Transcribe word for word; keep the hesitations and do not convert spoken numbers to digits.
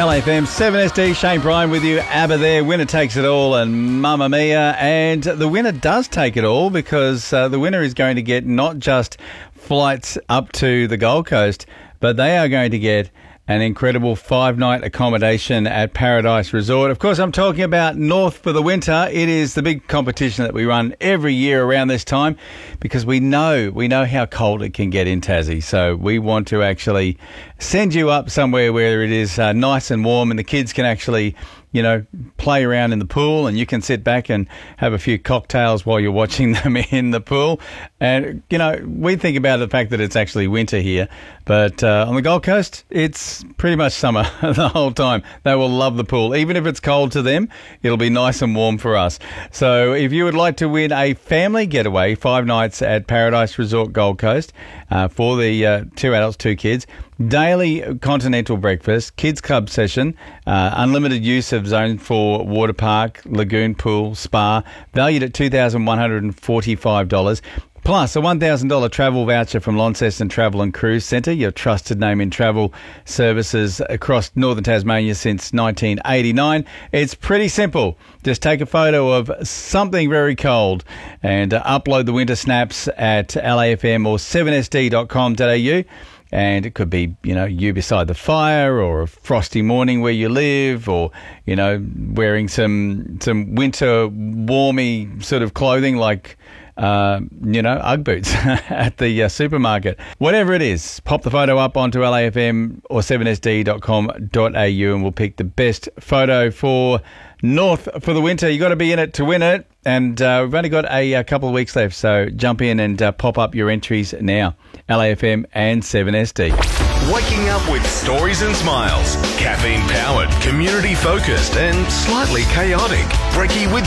L A F M, seven S D, Shane Bryan with you. ABBA there, winner takes it all and Mamma Mia. And the winner does take it all because uh, the winner is going to get not just flights up to the Gold Coast, but they are going to get an incredible five-night accommodation at Paradise Resort. Of course, I'm talking about North for the Winter. It is the big competition that we run every year around this time because we know we know how cold it can get in Tassie. So we want to actually send you up somewhere where it is uh, nice and warm and the kids can actually, you know, play around in the pool and you can sit back and have a few cocktails while you're watching them in the pool. And, you know, we think about the fact that it's actually winter here, but uh, on the Gold Coast, it's pretty much summer the whole time. They will love the pool. Even if it's cold to them, it'll be nice and warm for us. So if you would like to win a family getaway, five nights at Paradise Resort Gold Coast uh, for the uh, two adults, two kids, daily continental breakfast, kids club session, uh, unlimited use of Zone four water park, lagoon pool, spa, valued at two thousand one hundred forty-five dollars. Plus a one thousand dollars travel voucher from Launceston Travel and Cruise Centre, your trusted name in travel services across northern Tasmania since nineteen eighty-nine. It's pretty simple. Just take a photo of something very cold and uh, upload the winter snaps at L A F M or seven S D dot com dot A U. And it could be, you know, you beside the fire or a frosty morning where you live or, you know, wearing some some winter warmy sort of clothing like, uh, you know, Ugg boots at the uh, supermarket. Whatever it is, pop the photo up onto L A F M or seven S D dot com dot A U and we'll pick the best photo for North for the winter. You got to be in it to win it. And uh, we've only got a, a couple of weeks left, so jump in and uh, pop up your entries now. L A F M and seven S D. Waking up with stories and smiles. Caffeine powered, community focused and slightly chaotic. Brekkie with